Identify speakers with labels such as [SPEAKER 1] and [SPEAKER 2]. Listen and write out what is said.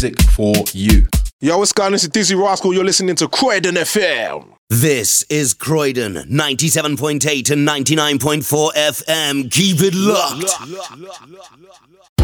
[SPEAKER 1] music for you.
[SPEAKER 2] Yo, what's going on? This is Dizzy Rascal. You're listening to Croydon FM.
[SPEAKER 3] This is Croydon, 97.8 and 99.4 FM. Keep it locked.